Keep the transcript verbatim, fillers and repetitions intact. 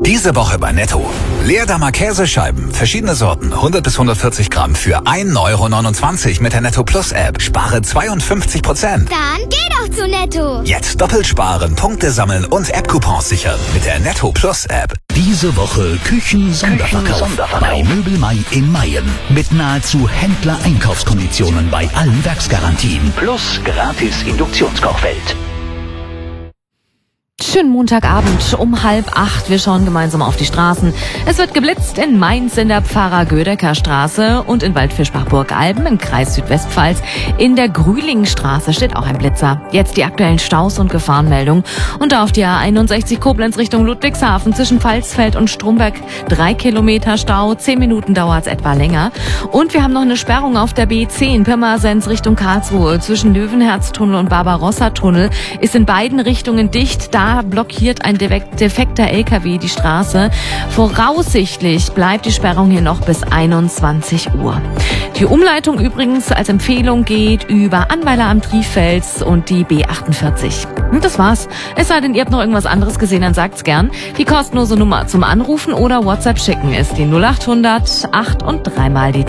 Diese Woche bei Netto. Leerdammer Käsescheiben, verschiedene Sorten, hundert bis hundertvierzig Gramm für ein Euro neunundzwanzig mit der Netto Plus App. Spare zweiundfünfzig Prozent. Dann geh doch zu Netto. Jetzt doppelt sparen, Punkte sammeln und App-Coupons sichern mit der Netto Plus App. Diese Woche Küchen-Sonderverkauf bei Möbelmai in Mayen. Mit nahezu Händler-Einkaufskonditionen bei allen Werksgarantien. Plus gratis Induktionskochfeld. Schönen Montagabend um halb acht. Wir schauen gemeinsam auf die Straßen. Es wird geblitzt in Mainz in der Pfarrer-Gödecker-Straße und in Waldfischbach-Burgalben im Kreis Südwestpfalz. In der Grühlingstraße steht auch ein Blitzer. Jetzt die aktuellen Staus und Gefahrenmeldungen. Und auf die A einundsechzig Koblenz Richtung Ludwigshafen zwischen Pfalzfeld und Stromberg drei Kilometer Stau. Zehn Minuten dauert es etwa länger. Und wir haben noch eine Sperrung auf der B zehn Pirmasens Richtung Karlsruhe. Zwischen Löwenherztunnel und Barbarossa-Tunnel ist in beiden Richtungen dicht. Da blockiert ein defekter L K W die Straße. Voraussichtlich bleibt die Sperrung hier noch bis einundzwanzig Uhr. Die Umleitung übrigens als Empfehlung geht über Annweiler am Trifels und die B achtundvierzig. Und das war's. Es sei denn, ihr habt noch irgendwas anderes gesehen, dann sagt's gern. Die kostenlose Nummer zum Anrufen oder WhatsApp schicken ist die null acht hundert acht und dreimal die